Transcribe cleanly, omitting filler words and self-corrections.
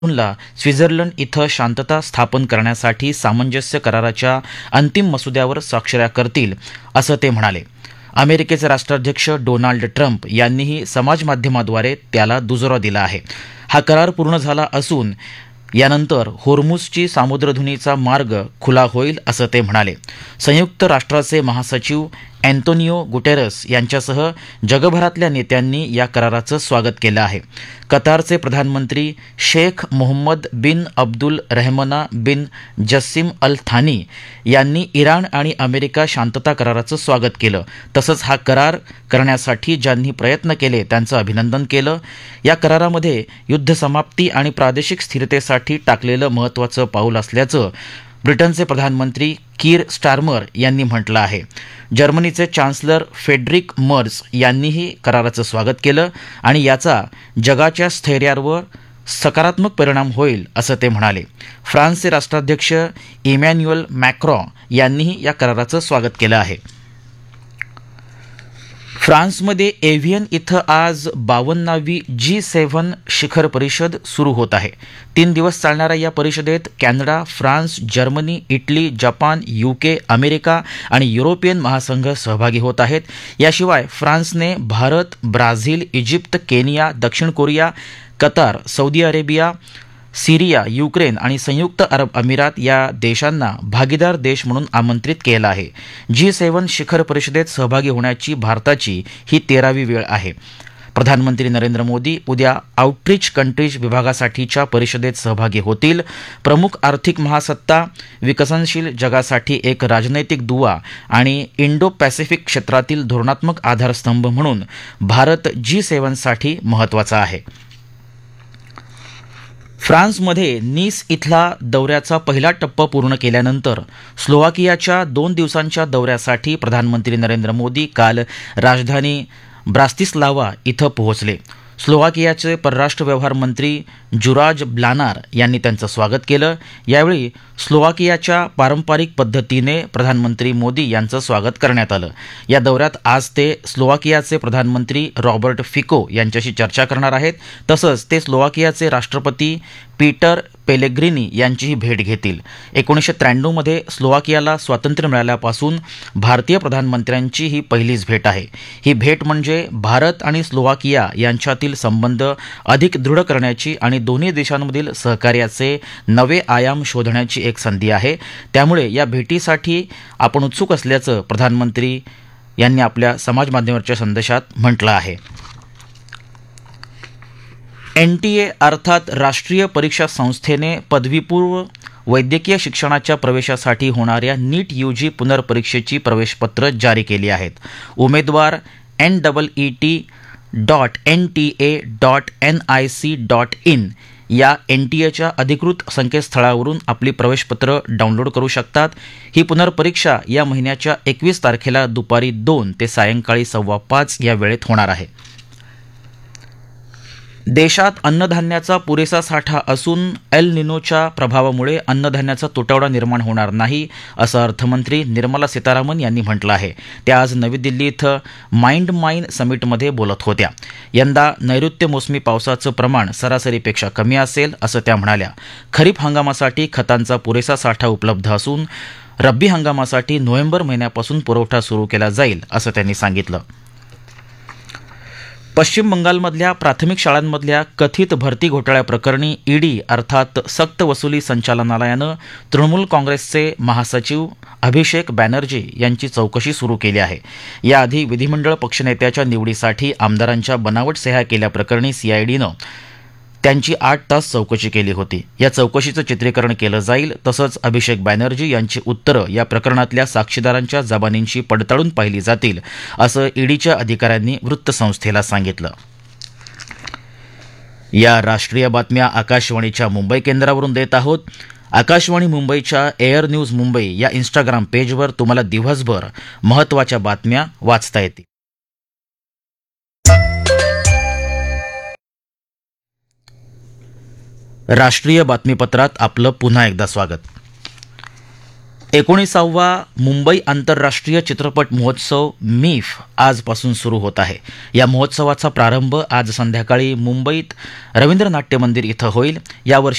ला स्वित्झर्लंड इथं शांतता स्थापन करण्यासाठी सामंजस्य कराराच्या अंतिम मसुद्यावर स्वाक्षऱ्या करतील असं ते म्हणाले. अमेरिकेचे राष्ट्राध्यक्ष डोनाल्ड ट्रम्प यांनीही समाजमाध्यमाद्वारे त्याला दुजोरा दिला आहे. हा करार पूर्ण झाला असून यानंतर होर्मुझची सामुद्रधुनीचा मार्ग खुला होईल असं ते म्हणाले. संयुक्त राष्ट्राचे महासचिव अँटोनियो गुटेरस यांच्यासह जगभरातल्या नेत्यांनी या कराराचं स्वागत केलं आहे. कतारचे प्रधानमंत्री शेख मोहम्मद बिन अब्दुल रहमना बिन जस्सिम अल थानी यांनी इराण आणि अमेरिका शांतता कराराचं स्वागत केलं. तसंच हा करार करण्यासाठी ज्यांनी प्रयत्न केले त्यांचं अभिनंदन केलं. या करारामध्ये युद्धसमाप्ती आणि प्रादेशिक स्थिरतेसाठी टाकलेलं महत्त्वाचं पाऊल असल्याचं ब्रिटनचे प्रधानमंत्री कीर स्टारमर यांनी म्हटलं आहे. जर्मनीचे चान्सलर फेडरिक मर्ज यांनीही कराराचं स्वागत केलं आणि याचा जगाच्या स्थैर्यावर सकारात्मक परिणाम होईल असं ते म्हणाले. फ्रान्सचे राष्ट्राध्यक्ष इमॅन्युएल मॅक्रॉन यांनीही या कराराचं स्वागत केलं आहे. फ्रान्समध्ये एव्हियन इथं आज 52वी G7 शिखर परिषद सुरू होत आहे. 3 दिवस चालणाऱ्या या परिषदेत Canada, France, Germany, Italy, Japan, UK, America आणि युरोपियन महासंघ सहभागी होत आहेत. याशिवाय फ्रान्सने भारत, ब्राझील, इजिप्त, केनिया, दक्षिण कोरिया, कतार, सौदी अरेबिया, सिरिया, युक्रेन आणि संयुक्त अरब अमिरात या देशांना भागीदार देश म्हणून आमंत्रित केलं आहे. G7 शिखर परिषदेत सहभागी होण्याची भारताची ही 13वी वेळ आहे. प्रधानमंत्री नरेंद्र मोदी उद्या आउटरीच कंट्रीज विभागासाठीच्या परिषदेत सहभागी होतील. प्रमुख आर्थिक महासत्ता, विकसनशील जगासाठी एक राजनैतिक दुवा आणि इंडो पॅसिफिक क्षेत्रातील धोरणात्मक आधारस्तंभ म्हणून भारत G7 साठी महत्त्वाचा आहे. फ्रान्समध्ये नीस इथला दौऱ्याचा पहिला टप्पा पूर्ण केल्यानंतर स्लोवाकियाच्या 2 दिवसांच्या दौऱ्यासाठी प्रधानमंत्री नरेंद्र मोदी काल राजधानी ब्रातिस्लावा इथं पोहोचले. स्लोवाकियाचे परराष्ट्र व्यवहार मंत्री जुराज ब्लानार यांनी त्यांचं स्वागत केलं. यावेळी स्लोवाकियाच्या पारंपरिक पद्धतीने प्रधानमंत्री मोदी यांचं स्वागत करण्यात आलं. या दौऱ्यात आज ते स्लोवाकियाचे प्रधानमंत्री रॉबर्ट फिको यांच्याशी चर्चा करणार आहेत. तसंच ते स्लोवाकियाचे राष्ट्रपती पीटर पेलेग्रिनी यांचीही भेट घेतील. 1993 मध्ये स्लोवाकियाला स्वातंत्र्य मिळाल्यापासून भारतीय प्रधानमंत्र्यांची ही पहिलीच भेट आहे. ही भेट म्हणजे भारत आणि स्लोवाकिया यांच्यातील संबंध अधिक दृढ करण्याची आणि दोन्ही देशांमधील सहकार्याचे नवे आयाम शोधण्याची एक संधी आहे. त्यामुळे या भेटीसाठी आपण उत्सुक असल्याचं प्रधानमंत्री यांनी आपल्या समाजमाध्यमावरच्या संदेशात म्हटलं आहे. NTA अर्थात राष्ट्रीय परीक्षा संस्थेने पदवीपूर्व वैद्यकीय शिक्षणाच्या प्रवेशासाठी होणाऱ्या नीट UG पुनर्परीक्षेची प्रवेशपत्र जारी केली आहेत. उमेदवार NEET.NTA.nic.in या NTAच्या अधिकृत संकेतस्थळावरून आपली प्रवेशपत्र डाउनलोड करू शकतात. ही पुनर्परीक्षा या महिन्याच्या 21 तारखेला दुपारी 2 ते सायंकाळी 5:15 या वेळेत होणार आहे. देशात अन्नधान्याचा पुरेसा साठा असून एल निनोच्या प्रभावामुळे अन्नधान्याचा तुटवडा निर्माण होणार नाही असं अर्थमंत्री निर्मला सीतारामन यांनी म्हटलं आहे. त्या आज नवी दिल्ली इथं माइंड माइन समिटमध्ये बोलत होत्या. यंदा नैऋत्य मोसमी पावसाचं प्रमाण सरासरीपेक्षा कमी असेल असं त्या म्हणाल्या. खरीप हंगामासाठी खतांचा पुरेसा साठा उपलब्ध असून रब्बी हंगामासाठी नोव्हेंबर महिन्यापासून पुरवठा सुरू केला जाईल असं त्यांनी सांगितलं. पश्चिम बंगालमधल्या प्राथमिक शाळांमधल्या कथित भरती घोटाळ्याप्रकरणी ईडी अर्थात सक्त वसुली संचालनालयानं तृणमूल काँग्रेसचे महासचिव अभिषेक बॅनर्जी यांची चौकशी सुरू केली आहे. याआधी विधिमंडळ पक्षनेत्याच्या निवडीसाठी आमदारांच्या बनावट सह्या केल्याप्रकरणी CIDनं त्यांची 8 तास चौकशी केली होती. या चौकशीचं चित्रीकरण केलं जाईल. तसंच अभिषेक बॅनर्जी यांची उत्तरं या प्रकरणातल्या साक्षीदारांच्या जबानींची पडताळून पाहिली जातील असं ईडीच्या अधिकाऱ्यांनी वृत्तसंस्थेला सांगितलं. या राष्ट्रीय बातम्या आकाशवाणीच्या मुंबई केंद्रावरून देत आहोत. आकाशवाणी मुंबईच्या एअर न्यूज मुंबई या इंस्टाग्राम पेजवर तुम्हाला दिवसभर महत्त्वाच्या बातम्या वाचता येतील. राष्ट्रीय बातमीपत्रात आपलं पुन्हा एकदा स्वागत. 19वा मुंबई आंतरराष्ट्रीय चित्रपट महोत्सव मीफ आजपासून सुरू होत आहे. या महोत्सवाचा प्रारंभ आज संध्याकाळी मुंबईत रवींद्र नाट्य मंदिर इथं होईल. यावर्षी